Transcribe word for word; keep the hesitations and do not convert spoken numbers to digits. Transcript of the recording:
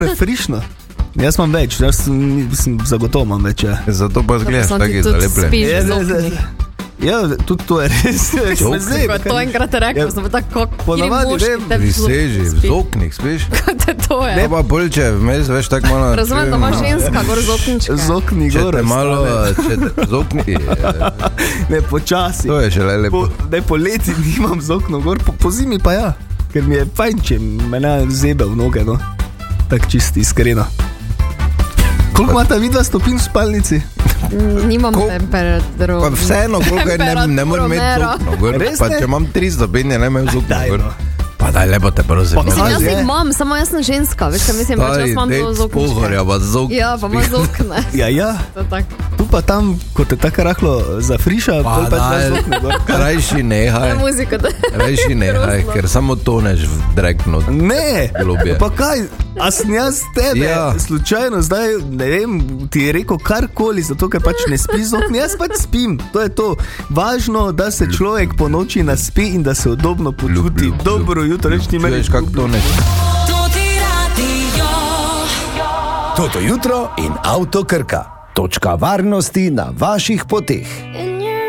frišno. Jaz imam več, jaz sem zagotovo imam več, ja. Zato pa zgledaš taki zalepljen. Spiš z oknih. Ja, tudi to je res. Ko je to enkrat rekel, sem pa tako, kjer moški tebi priseži, v oknih spiš. Kaj te to je? Ne pa bolče, vmes veš tak malo... Razumem, da ima ženska gor z okničke. Z okni Če gor. te malo, če te z okni... Ne, počasi. To je šele lepo. Po, ne, po leti nimam z okno gor, po, po zimi pa ja. Ker mi je fajn, če me ne zebe v noge, no. Tak čisti, iskreno. Koliko imata vidva stopin v spalnici? Nimam Ko- temperaturo. Pa vseeno, koliko je ne, ne moram imeti z okno gor. Res Pa ne? če imam tri stopinje, ne imam z okno Daj, gor. no. Pa daj, lepo te prosim. Pa- Mislim, Aha, jaz je. jih imam, samo jaz sem ženska, veš, kaj mislim, pač jaz imam to z okničke. Pohorja, pa z okno. Ja, pa ima z okne. Ja, ja. To tak. Tu pa tam, ko te tako rahlo zafriša, Pa pol pa daj, daš z okno gor. rajši nehaj. Ja, muzika. da- Rajši nehaj, ker samo toneš v drekno. Ne, Globje. pa kaj, a sem jaz tebe Ja. slučajno zdaj, ne vem, ti je rekel karkoli, zato ker pač ne spiš z okni, jaz pač spim, to je to. Važno, da se človek po noči naspi in da se udobno počuti. ljub, Dobro jutro, reč ti meni. Čuješ, kako toneš. Toto jutro in Avto Krka. Točka varnosti na vaših poteh.